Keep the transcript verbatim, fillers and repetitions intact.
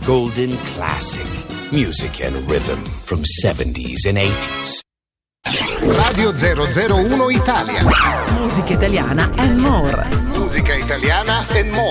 golden classic. Music and rhythm from seventies and eighties. Radio zero zero uno Italia. Musica italiana and more. Musica italiana and more.